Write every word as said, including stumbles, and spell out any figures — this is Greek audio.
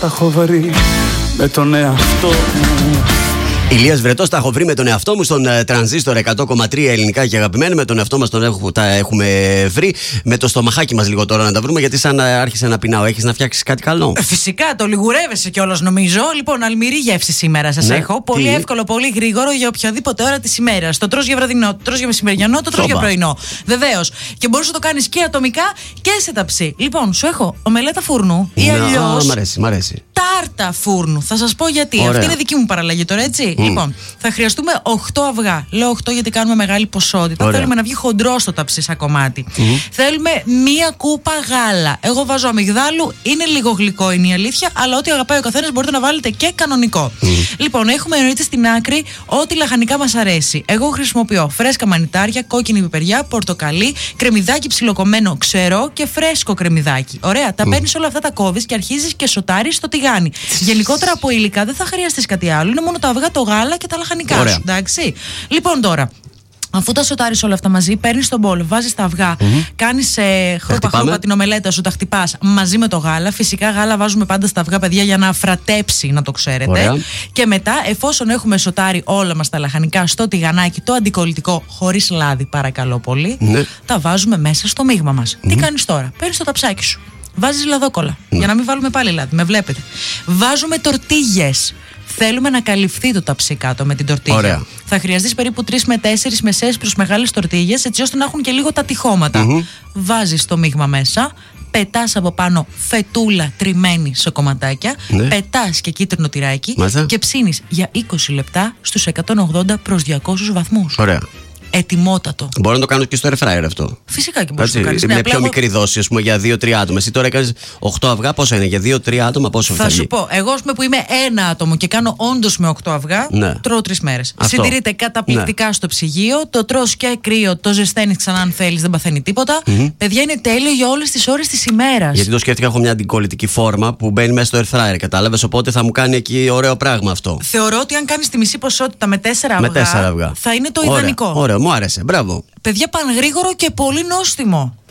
τα έχω βρει με τον εαυτό μου. Ηλίας Βρετός, τα έχω βρει με τον εαυτό μου στον Τρανζίστορ εκατό κόμμα τρία ελληνικά και αγαπημένοι. Με τον εαυτό μας τον έχουμε, τα έχουμε βρει. Με το στομαχάκι μας λίγο τώρα να τα βρούμε, γιατί σαν άρχισε να πεινάω. Έχεις να φτιάξεις κάτι καλό? Φυσικά, το λιγουρεύεσαι κιόλας νομίζω. Λοιπόν, αλμυρή γεύση σήμερα σας ναι. έχω. Πολύ Τι? εύκολο, πολύ γρήγορο για οποιαδήποτε ώρα της ημέρας. Το τρως για βραδινό, το τρως για μεσημεριανό, το τρως για πρωινό. Βεβαίως. Και μπορείς να το κάνεις και ατομικά και σε ταψί. Λοιπόν, σου έχω ομελέτα φούρνου ή αλλιώς. Μ' αρέσει, μ' αρέσει. Τάρτα φούρνου. Θα σας πω γιατί. Ωραία. Αυτή είναι δική μου παραλλαγή τώρα, έτσι. Mm. Λοιπόν, θα χρειαστούμε οκτώ αυγά. Λέω οκτώ γιατί κάνουμε μεγάλη ποσότητα. Ωραία. Θέλουμε να βγει χοντρό στο ταψί σαν κομμάτι. Mm. Θέλουμε μία κούπα γάλα. Εγώ βάζω αμυγδάλου. Είναι λίγο γλυκό, είναι η αλήθεια. Αλλά ό,τι αγαπάει ο καθένας μπορείτε να βάλετε και κανονικό. Mm. Λοιπόν, έχουμε εννοείται στην άκρη ό,τι λαχανικά μας αρέσει. Εγώ χρησιμοποιώ φρέσκα μανιτάρια, κόκκινη πιπεριά, πορτοκαλί, κρεμμυδάκι ψιλοκομμένο ξερό και φρέσκο κρεμμυδάκι. Ωραία. Τα mm. παίρνεις όλα αυτά, τα κόβεις και αρχίζεις και σοτάρεις στο τηγάνι. Γενικότερα από υλικά δεν θα χρειαστείς κάτι άλλο. Είναι μόνο τα αυγά, το γάλα και τα λαχανικά σου. Εντάξει. Λοιπόν τώρα. Αφού τα σοτάρεις όλα αυτά μαζί, παίρνεις τον μπολ, βάζεις τα αυγά, mm-hmm. κάνεις ε, χρούπα-χρούπα την ομελέτα σου, τα χτυπάς μαζί με το γάλα. Φυσικά γάλα βάζουμε πάντα στα αυγά, παιδιά, για να αφρατέψει, να το ξέρετε. Ωραία. Και μετά, εφόσον έχουμε σοτάρει όλα μας τα λαχανικά στο τηγανάκι, το αντικολλητικό, χωρίς λάδι, παρακαλώ πολύ, mm-hmm. τα βάζουμε μέσα στο μείγμα μας. Mm-hmm. Τι κάνεις τώρα? Παίρνεις το ταψάκι σου, βάζεις λαδόκολλα, mm-hmm. για να μην βάλουμε πάλι λάδι, με βλέπετε. Βάζουμε τορτίγες. Θέλουμε να καλυφθεί το ταψί κάτω με την τορτίγια. Ωραία. Θα χρειαστείς περίπου τρεις με τέσσερις μεσαίες προς μεγάλες τορτίγες, έτσι ώστε να έχουν και λίγο τα τυχώματα. Mm-hmm. Βάζεις το μείγμα μέσα, πετάς από πάνω φετούλα τριμμένη σε κομματάκια, ναι. πετάς και κίτρινο τυράκι Μάλιστα. και ψήνεις για είκοσι λεπτά στους εκατόν ογδόντα προς διακόσιους βαθμούς. Ωραία. Ετοιμότατο. Μπορώ να το κάνω και στο air fryer αυτό. Φυσικά και μπορείς να το κάνεις. Με ναι, πιο εγώ... μικρή δόση, ας πούμε, για δύο τρία άτομα. Εσύ τώρα έκανες οκτώ αυγά, πόσο είναι? Για δύο τρία άτομα, πόσο θα, θα σου πω, εγώ που είμαι ένα άτομο και κάνω όντως με οκτώ αυγά, ναι. τρώω τρεις μέρες. Αυτό. Συντηρείται καταπληκτικά ναι. στο ψυγείο, το τρως και κρύο, το ζεσταίνεις ξανά αν θέλεις, δεν παθαίνει τίποτα. Mm-hmm. Παιδιά, είναι τέλειο για όλες τις ώρες της ημέρας. Γιατί το σκέφτηκα, έχω μια αντικολλητική φόρμα που μπαίνει μέσα στο air fryer, κατάλαβες, οπότε θα μου κάνει εκεί ωραίο πράγμα αυτό. Θεωρώ ότι αν κάνεις τη μισή ποσότητα με τέσσερα αυγά, αυγά, θα είναι το ωραία, ιδανικό. Ωραία, μου άρεσε, μπράβο. Παιδιά, πανγρήγορο και πολύ νόστιμο.